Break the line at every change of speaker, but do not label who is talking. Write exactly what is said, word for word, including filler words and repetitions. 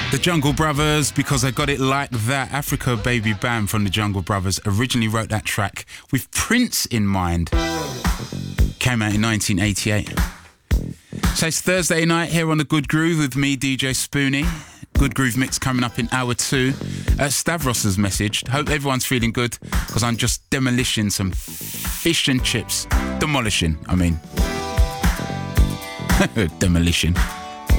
The Jungle Brothers, Because I Got It Like That. Africa Baby Band from the Jungle Brothers originally wrote that track with Prince in mind. Came out in nineteen eighty-eight. So it's Thursday night here on The Good Groove with me, D J Spoonie. Good Groove Mix coming up in hour two. Uh, Stavros has messaged. Hope everyone's feeling good because I'm just demolishing some fish and chips. Demolishing, I mean. Demolition.